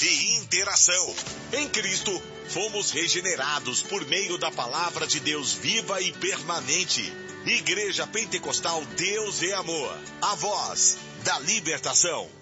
e interação. Em Cristo, fomos regenerados por meio da palavra de Deus viva e permanente. Igreja Pentecostal Deus é Amor, a voz da libertação.